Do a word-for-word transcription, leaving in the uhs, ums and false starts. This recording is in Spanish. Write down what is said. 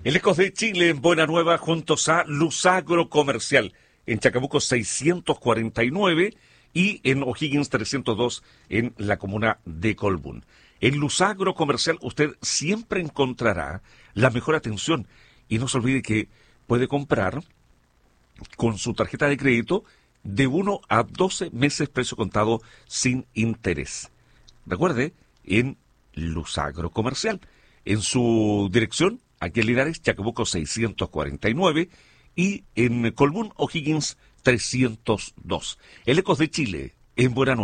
El Ecos de Chile en Buena Nueva juntos a Lusagro Comercial en Chacabuco seiscientos cuarenta y nueve y en O'Higgins trescientos dos en la comuna de Colbún. En Lusagro Comercial usted siempre encontrará la mejor atención y no se olvide que puede comprar con su tarjeta de crédito de uno a doce meses precio contado sin interés. Recuerde, en Lusagro Comercial, en su dirección, aquí en Linares, Chacabuco seiscientos cuarenta y nueve y en Colbún, O'Higgins trescientos dos. El Ecos de Chile, en Buena Nueva.